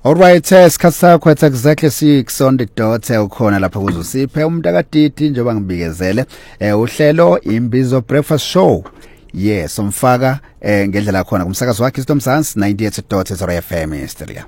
Alright, isikhathi sakho at exactly 6 on the dot ukhona lapha kuzosiphe umuntu akadidi njengoba ngibikezele uhlelo imbizo breakfast show. Yes, umfaka ngendlela khona kumsakazo wakhe isitomzansi 98.0 FM Estrella.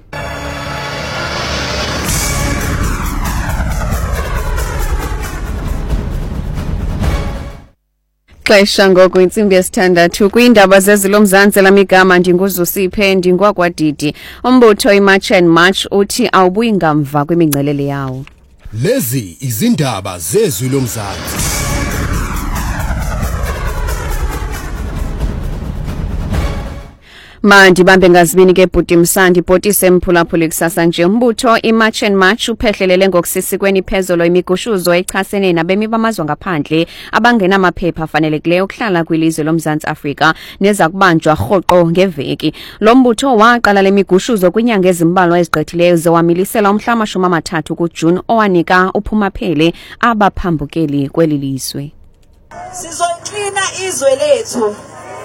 Xesha ngoku insimbi yesithandathu kwiindaba zezilomzantsi lamigama ndinguzusiphe ndingwakwadidi. Umbutho iMarch and March uthi awubuyi ngamva kwimingcelele yawo. Lezi izindaba zezwi lomzantsi. Mandi bambe ngazibini ke bhuti Msandi bhoti semphulaphula kusasa nje umbutho iMarch and March uphehlelele ngokusisikweni phezolo imigushuzo echasene nabemi bamazwe ngaphandle abangena amaphepha afanelekileyo ukuhlala kwilizwe lomzantsi Afrika neza kubanjwa rhoqo ngeveki. Lo mbutho waqala lemigushuzo kwinyanga ezimbalwa ezigqithileyo zewamilisela umhla 30 kuJuni owanika uphumaphele abaphambukeli kweli lizwe. Sizoklina izwe lethu.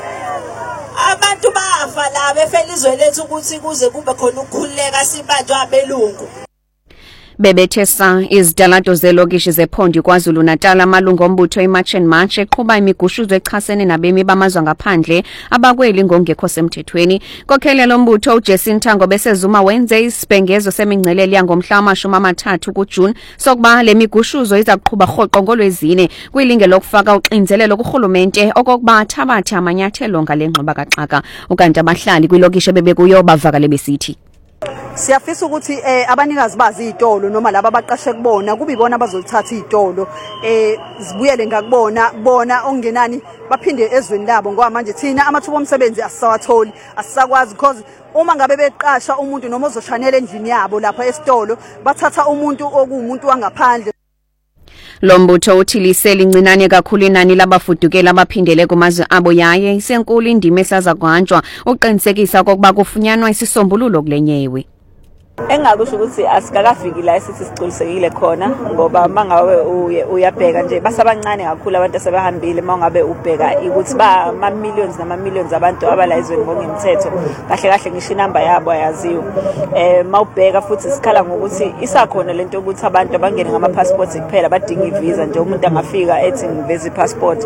Abantu bafa la befela izwe lethu ukuthi kuze kube khona ukukhululeka sibanjwa abelungu. Bebethesa izidalato zelokishi zephondo kwaZulu Natal amalungu ombutho iMarch and March eqhuba imigushuzo echasene nabemi bamazwe ngaphandle abakweli ngongekho semthethweni. Kokhelelo ombutho uJason Thango besezuma wenze isibhengezo semingcelele yangomhla 30 kuJuni sokuba le migushuzo izaqhuba rhoqo ngolwezine kwilinge lokufaka uxinzelelo kurhulumente okokuba athabathe amanyathelo ngale ngxoba kaxaka ukanti abahlali kwilokishi bebekuyo bavakale besithi siyafisa ukuthi abanikazi bazi izitolo noma laba abaqashe kubona kube ibona abazolithatha izitolo zibuyele ngakubona bona ongenani baphinde ezweni labo ngoba manje thina amathuba omsebenzi asisawatholi asisakwazi because uma ngabe beqasha umuntu noma ozoshanela endlini yabo lapha esitolo bathatha umuntu okuumuntu wangaphandle. Lombutho uthilisela incinane kakhulu inani labafudukela abaphindele kumazwe abo yaye isenkulu indima esaza kuhanjwa uqinisekisa kokuba kufunyanwa isisombululo kulenyewe. Engakusho ukuthi asikakafiki la esithi siculisekile khona ngoba mangawe uyabheka nje basabancane kakhulu abantu asebahambile mangabe ubheka ukuthi ba ama millions abantu abala izweni ngongemthetho kahle kahle ngisho inamba yabo ayaziwa mawubheka futhi sikhala ngokuthi isakhona lento ukuthi abantu abangene ngama passports kuphela badinga ivisa nje umuntu angafika ethi ngiveza ipassport.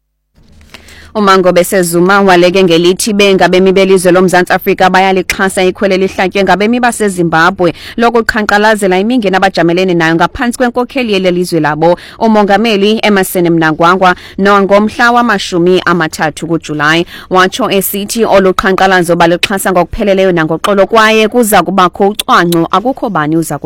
Umango besezuma waleke ngelithi bengabemi belizwe lomzantsi Afrika bayalixhasa ikhwele lihlatywe ngabemi baseZimbabwe lokuqhanqalazela imingeni abajamelene nayo ngaphansi kwenkokheli yelizwe labo umongameli Emmerson Mnangagwa ngomhla wama-30 kuJulayi watsho esithi oluqhanqalazo balixhasa ngokupheleleyo nangoxolo kwaye kuza kubakho ucwangco akukho bani uza